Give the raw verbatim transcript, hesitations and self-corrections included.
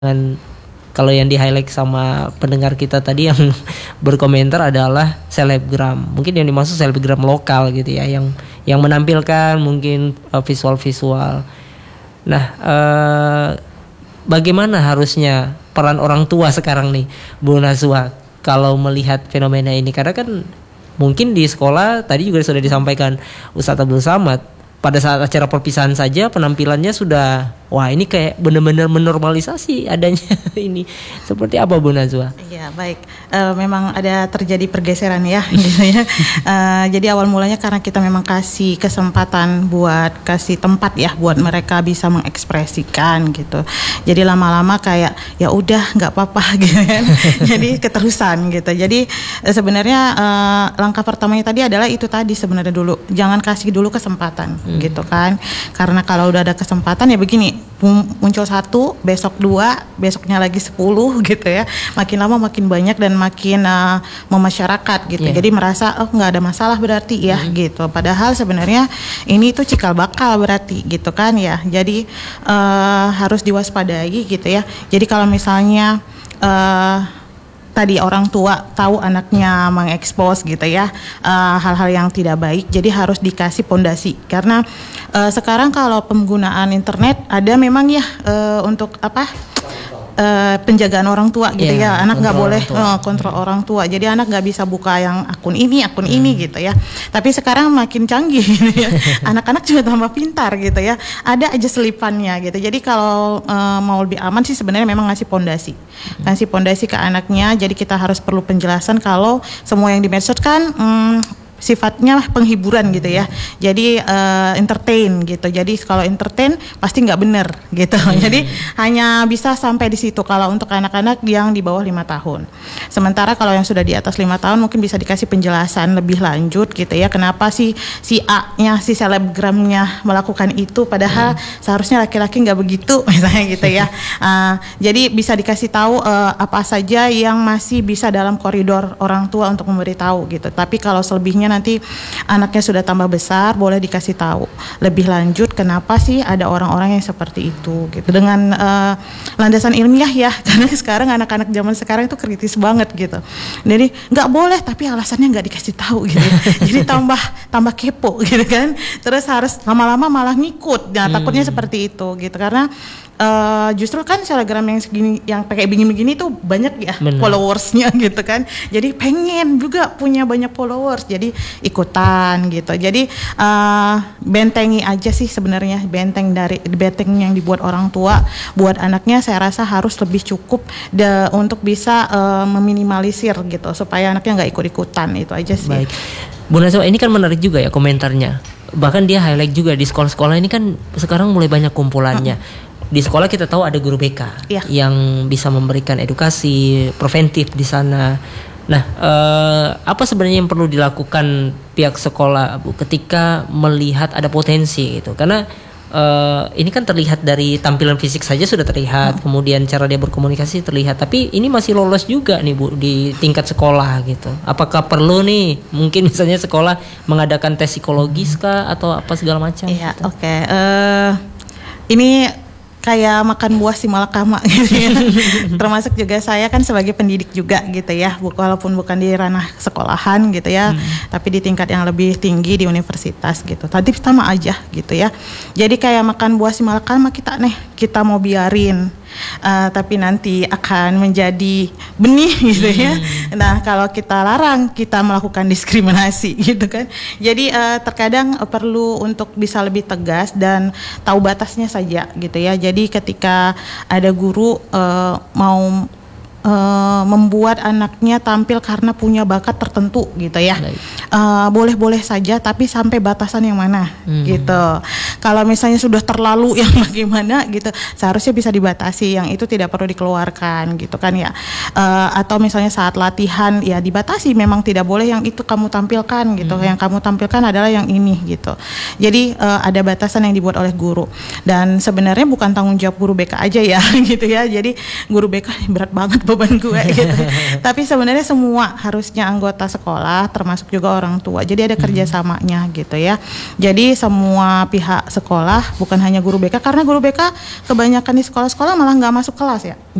Dan kalau yang di highlight sama pendengar kita tadi yang berkomentar adalah selebgram. Mungkin yang dimaksud selebgram lokal gitu ya, yang yang menampilkan mungkin uh, visual-visual. Nah, uh, bagaimana harusnya peran orang tua sekarang nih, Bu Nazwa, kalau melihat fenomena ini? Karena kan mungkin di sekolah tadi juga sudah disampaikan Ustadz Abdul Samad, pada saat acara perpisahan saja penampilannya sudah, wah ini kayak benar-benar menormalisasi adanya ini. Seperti apa Bu Nazwa? Iya baik, uh, memang ada terjadi pergeseran ya, gitu ya. Uh, jadi awal mulanya karena kita memang kasih kesempatan buat kasih tempat ya buat mereka bisa mengekspresikan gitu. Jadi lama-lama kayak ya udah nggak apa-apa gitu kan. Jadi keterusan gitu. Jadi uh, sebenarnya uh, langkah pertamanya tadi adalah itu tadi sebenarnya dulu, jangan kasih dulu kesempatan. Hmm. Gitu kan, karena kalau udah ada kesempatan ya begini, muncul satu, besok dua, besoknya lagi sepuluh gitu ya, makin lama makin banyak dan makin uh, memasyarakat gitu. Yeah. Jadi merasa oh nggak ada masalah berarti ya, mm-hmm. gitu. Padahal sebenarnya ini tuh cikal bakal berarti gitu kan ya. Jadi uh, harus diwaspadai gitu ya. Jadi kalau misalnya uh, tadi orang tua tahu anaknya mengekspos gitu ya uh, hal-hal yang tidak baik, jadi harus dikasih pondasi karena uh, sekarang kalau penggunaan internet ada memang ya uh, untuk apa uh, penjagaan orang tua gitu yeah, ya, anak nggak boleh uh, kontrol hmm. orang tua, jadi anak nggak bisa buka yang akun ini akun hmm. ini gitu ya. Tapi sekarang makin canggih gitu ya, anak-anak juga tambah pintar gitu ya, ada aja selipannya gitu. Jadi kalau uh, mau lebih aman sih sebenarnya memang ngasih pondasi kasih pondasi ke anaknya. Jadi kita harus perlu penjelasan kalau semua yang di medsos kan hmm, sifatnya penghiburan gitu ya, jadi uh, entertain gitu. Jadi kalau entertain pasti nggak benar gitu. Hmm. Jadi hanya bisa sampai di situ kalau untuk anak-anak yang di bawah lima tahun. Sementara kalau yang sudah di atas lima tahun mungkin bisa dikasih penjelasan lebih lanjut gitu ya, kenapa sih si A-nya, si selebgramnya melakukan itu padahal hmm. seharusnya laki-laki nggak begitu misalnya gitu ya. Uh, jadi bisa dikasih tahu uh, apa saja yang masih bisa dalam koridor orang tua untuk memberitahu gitu. Tapi kalau selebihnya nanti anaknya sudah tambah besar, boleh dikasih tahu lebih lanjut kenapa sih ada orang-orang yang seperti itu gitu, dengan uh, landasan ilmiah ya, karena sekarang anak-anak zaman sekarang itu kritis banget gitu. Jadi nggak boleh tapi alasannya nggak dikasih tahu gitu. Jadi tambah tambah kepo gitu kan, terus harus lama-lama malah ngikut. Nah, takutnya hmm. seperti itu gitu, karena Uh, justru kan selebgram yang segini, yang pakai begini-begini tuh banyak ya Bener. followersnya gitu kan. Jadi pengen juga punya banyak followers, jadi ikutan gitu. Jadi uh, bentengi aja sih sebenarnya, benteng dari benteng yang dibuat orang tua buat anaknya. Saya rasa harus lebih cukup de, untuk bisa uh, meminimalisir gitu supaya anaknya nggak ikut-ikutan. Itu aja sih. Baik, Bu Nazwa, ini kan menarik juga ya komentarnya. Bahkan dia highlight juga di sekolah-sekolah ini kan sekarang mulai banyak kumpulannya. Hmm. Di sekolah kita tahu ada guru B K ya, yang bisa memberikan edukasi preventif di sana. Nah, eh, apa sebenarnya yang perlu dilakukan pihak sekolah, Bu, ketika melihat ada potensi gitu? Karena eh, ini kan terlihat dari tampilan fisik saja sudah terlihat, hmm. kemudian cara dia berkomunikasi terlihat, tapi ini masih lolos juga nih, Bu, di tingkat sekolah gitu. Apakah perlu nih mungkin misalnya sekolah mengadakan tes psikologis kah atau apa segala macam? Iya, gitu? Oke. Okay. Uh, ini kayak makan buah si malakama gitu ya. Termasuk juga saya kan sebagai pendidik juga gitu ya, walaupun bukan di ranah sekolahan gitu ya, hmm. tapi di tingkat yang lebih tinggi di universitas gitu. Tadi sama aja gitu ya. Jadi kayak makan buah si malakama kita nih, kita mau biarin Uh, tapi nanti akan menjadi benih gitu ya. Hmm. Nah, kalau kita larang, kita melakukan diskriminasi gitu kan. Jadi uh, terkadang uh, perlu untuk bisa lebih tegas dan tahu batasnya saja gitu ya. Jadi ketika ada guru uh, mau Uh, membuat anaknya tampil karena punya bakat tertentu gitu ya, uh, boleh-boleh saja, tapi sampai batasan yang mana hmm. gitu. Kalau misalnya sudah terlalu yang bagaimana gitu, seharusnya bisa dibatasi, yang itu tidak perlu dikeluarkan gitu kan ya. Uh, atau misalnya saat latihan ya dibatasi, memang tidak boleh yang itu kamu tampilkan gitu, hmm. yang kamu tampilkan adalah yang ini gitu. Jadi uh, ada batasan yang dibuat oleh guru, dan sebenarnya bukan tanggung jawab guru B K aja ya gitu ya. Jadi guru B K berat banget beban gue gitu. Tapi sebenarnya semua harusnya anggota sekolah termasuk juga orang tua. Jadi ada kerjasamanya gitu ya. Jadi semua pihak sekolah bukan hanya guru B K, karena guru B K kebanyakan di sekolah-sekolah malah nggak masuk kelas ya.